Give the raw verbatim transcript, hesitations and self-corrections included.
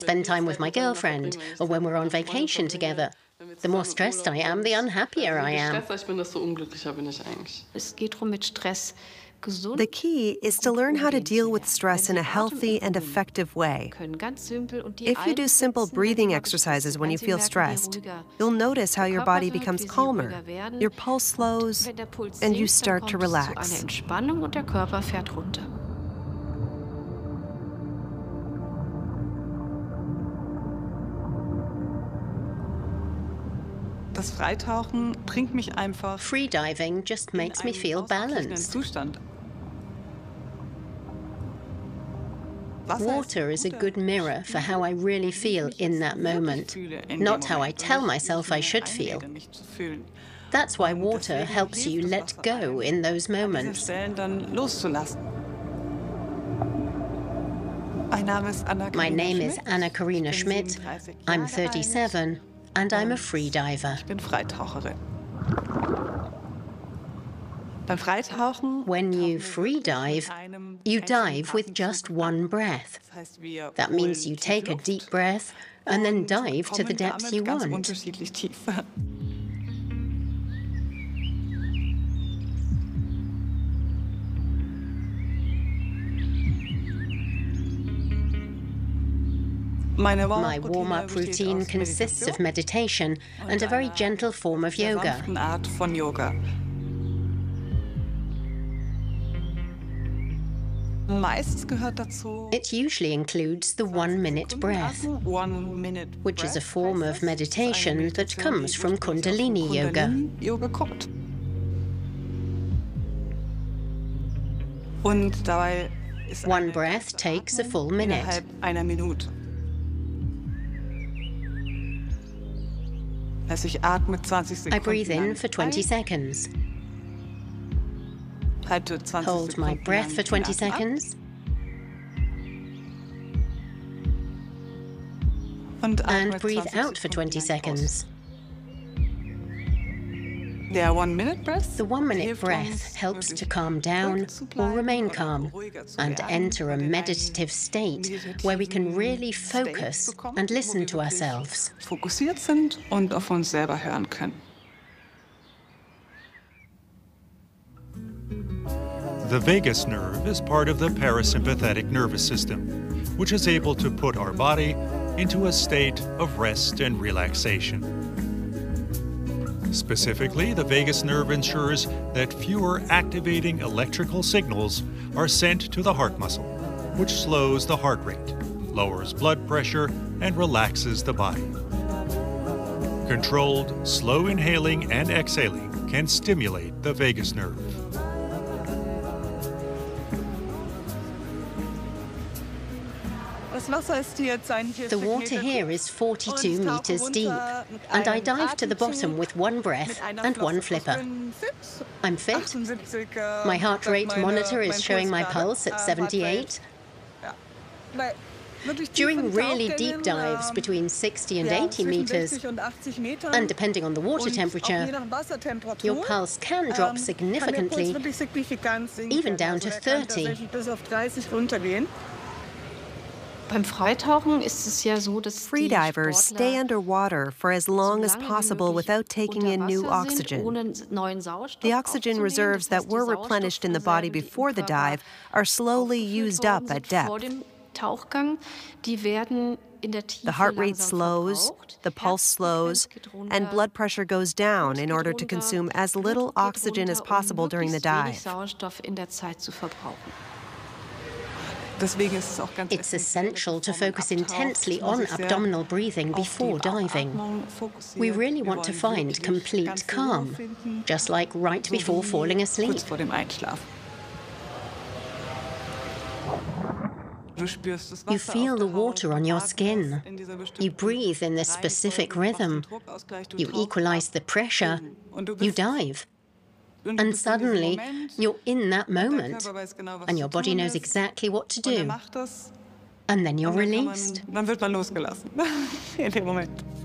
spend time with my girlfriend, or when we're on vacation together. The more stressed I am, the unhappier I am. The key is to learn how to deal with stress in a healthy and effective way. If you do simple breathing exercises when you feel stressed, you'll notice how your body becomes calmer, your pulse slows, and you start to relax. Free diving just makes me feel balanced. Water is a good mirror for how I really feel in that moment, not how I tell myself I should feel. That's why water helps you let go in those moments. My name is Anna-Karina Schmidt. I'm thirty-seven, and I'm a free diver. When you free dive, you dive with just one breath. That means you take a deep breath and then dive to the depths you want. My warm-up routine consists of meditation and a very gentle form of yoga. It usually includes the one-minute breath, which is a form of meditation that comes from Kundalini yoga. One breath takes a full minute. I breathe in for twenty seconds. Hold my breath for twenty seconds. And breathe out for twenty seconds. The one-minute breath helps to calm down or remain calm and enter a meditative state where we can really focus and listen to ourselves. The vagus nerve is part of the parasympathetic nervous system, which is able to put our body into a state of rest and relaxation. Specifically, the vagus nerve ensures that fewer activating electrical signals are sent to the heart muscle, which slows the heart rate, lowers blood pressure, and relaxes the body. Controlled, slow inhaling and exhaling can stimulate the vagus nerve. The water here is forty-two meters deep, and I dive to the bottom with one breath and one flipper. I'm fit. My heart rate monitor is showing my pulse at seventy-eight. During really deep dives between sixty and eighty meters, and depending on the water temperature, your pulse can drop significantly, even down to thirty. Freedivers stay underwater for as long as possible without taking in new oxygen. The oxygen reserves that were replenished in the body before the dive are slowly used up at depth. The heart rate slows, the pulse slows, and blood pressure goes down in order to consume as little oxygen as possible during the dive. It's essential to focus intensely on abdominal breathing before diving. We really want to find complete calm, just like right before falling asleep. You feel the water on your skin. You breathe in this specific rhythm. You equalize the pressure. You dive. And suddenly, you're in that moment, and your body knows exactly what to do. And then you're released.